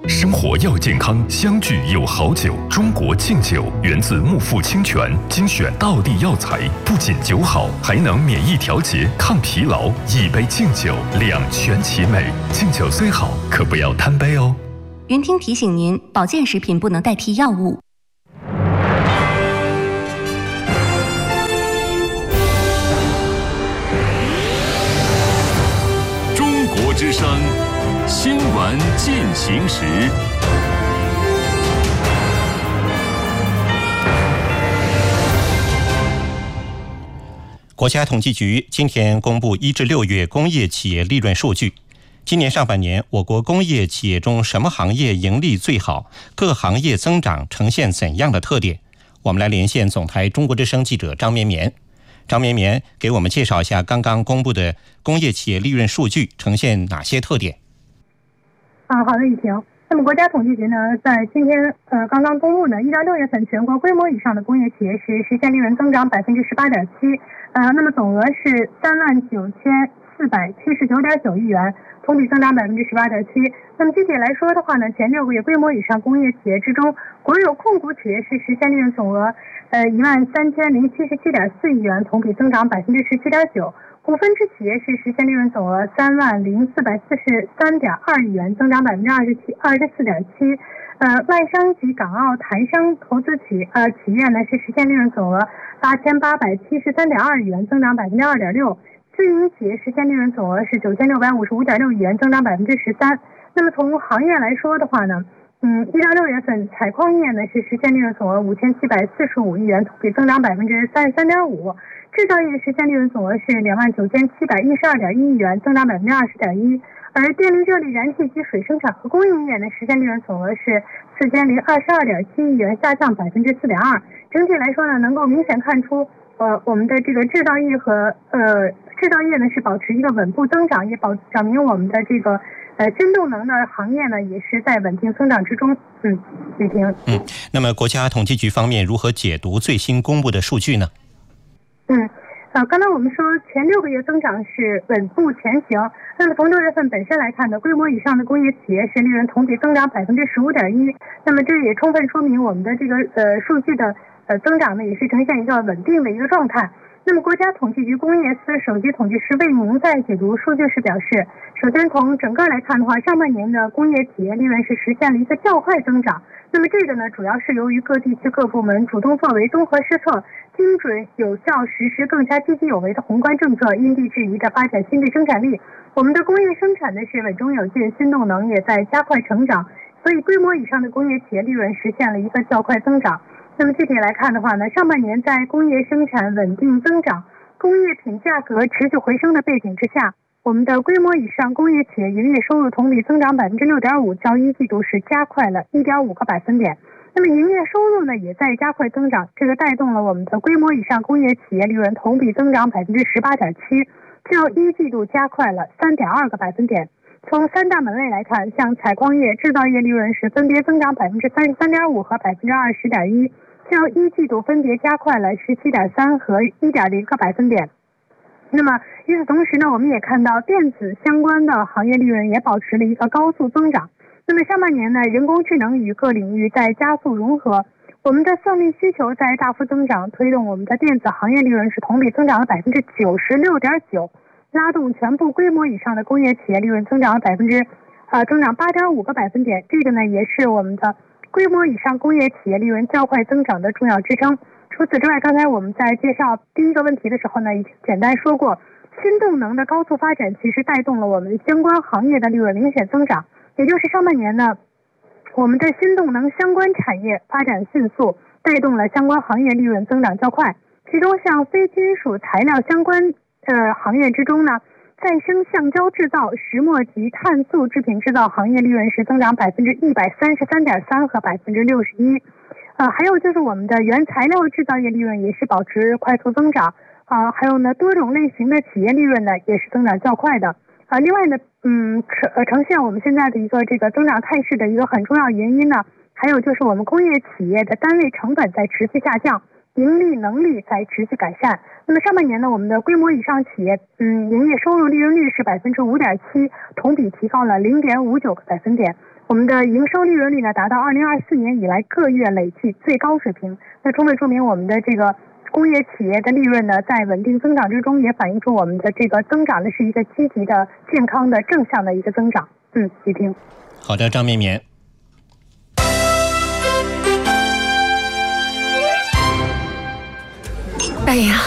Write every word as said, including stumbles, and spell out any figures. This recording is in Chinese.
生活要健康，相聚有好酒。中国敬酒源自木富清泉，精选道地药材，不仅酒好，还能免疫调节、抗疲劳。一杯敬酒，两全其美。敬酒虽好，可不要贪杯哦。 云听提醒您，保健食品不能代替药物。 中国之声新闻进行时。 国家统计局今天公布一至六月工业企业利润数据。今年上半年，我国工业企业中什么行业盈利最好？各行业增长呈现怎样的特点？我们来连线总台中国之声记者张绵绵。张绵绵给我们介绍一下刚刚公布的工业企业利润数据呈现哪些特点？ 啊，好的，雨婷。那么国家统计局呢，在今天呃刚刚公布呢，一到六月份全国规模以上的工业企业是实现利润增长百分之十八点七，呃，那么总额是三万九千四百七十九点九亿元，同比增长百分之十八点七。那么具体来说的话呢，前六个月规模以上工业企业之中，国有控股企业是实现利润总额呃一万三千零七十七点四亿元，同比增长百分之十七点九。股份制企业是实现利润总额三万零四百四十三点二亿元，增长百分之二十七二十四点七。呃，外商及港澳台商投资企呃企业呢是实现利润总额八千八百七十三点二亿元，增长百分之二点六。自营企业实现利润总额是九千六百五十五点六亿元，增长百分之十三。那么从行业来说的话呢，嗯，一到六月份，采矿业呢是实现利润总额五千七百四十五亿元，同比增长百分之三十三点五。制造业实现利润总额是两万九千七百一十二点一亿元，增长百分之二十点一。而电力、热力、燃气及水生产和供应业呢，实现利润总额是四千零二十二点七亿元，下降百分之四点二。整体来说呢，能够明显看出，呃，我们的这个制造业和呃制造业呢是保持一个稳步增长，也保表明我们的这个呃新动能的行业呢也是在稳定增长之中。嗯，雨婷。 嗯，那么国家统计局方面如何解读最新公布的数据呢？ 嗯，呃，刚才我们说前六个月增长是稳步前行，那么从六月份本身来看呢，规模以上的工业企业是利润同比增长百分之十五点一，那么这也充分说明我们的这个呃数据的呃增长呢也是呈现一个稳定的一个状态。那么国家统计局工业司首席统计师魏宁在解读数据时表示，首先从整个来看的话，上半年的工业企业利润是实现了一个较快增长，那么这个呢主要是由于各地区各部门主动作为，综合施策，精准有效实施更加积极有为的宏观政策，因地制宜的发展新的生产力。我们的工业生产呢是稳中有进，新动能也在加快成长，所以规模以上的工业企业利润实现了一个较快增长。那么具体来看的话呢，上半年在工业生产稳定增长、工业品价格持续回升的背景之下，我们的规模以上工业企业营业收入同比增长百分之六点五，较一季度是加快了一点五个百分点。那么营业收入呢也在加快增长，这个带动了我们的规模以上工业企业利润同比增长百分之十八点七，较一季度加快了三点二个百分点。从三大门类来看，像采矿业、制造业利润是分别增长百分之三十三点五和百分之二十点一，较一季度分别加快了十七点三和一点零个百分点。那么与此同时呢，我们也看到电子相关的行业利润也保持了一个高速增长。那么下半年呢，人工智能与各领域在加速融合，我们的算力需求在大幅增长，推动我们的电子行业利润是同比增长了百分之九十六点九，拉动全部规模以上的工业企业利润增长了百分之呃增长八点五个百分点。这个呢也是我们的规模以上工业企业利润较快增长的重要支撑。除此之外，刚才我们在介绍第一个问题的时候呢，已经简单说过，新动能的高速发展其实带动了我们相关行业的利润明显增长。也就是上半年呢，我们的新动能相关产业发展迅速，带动了相关行业利润增长较快。其中像非金属材料相关呃行业之中呢，再生橡胶制造、石墨及碳素制品制造行业利润是增长百分之一百三十三点三和百分之六十一。呃，还有就是我们的原材料制造业利润也是保持快速增长啊、呃，还有呢多种类型的企业利润呢也是增长较快的啊、呃。另外呢，嗯，呈呈现我们现在的一个这个增长态势的一个很重要原因呢，还有就是我们工业企业的单位成本在持续下降，盈利能力在持续改善。那么上半年呢，我们的规模以上企业，嗯，营业收入利润率是百分之五点七，同比提高了零点五九个百分点。 我们的营收利润率呢达到二零二四年以来各月累计最高水平，那充分说明我们的这个工业企业的利润呢在稳定增长之中，也反映出我们的这个增长呢是一个积极的、健康的、正向的一个增长。嗯，李婷。 好的，张绵绵。 哎呀。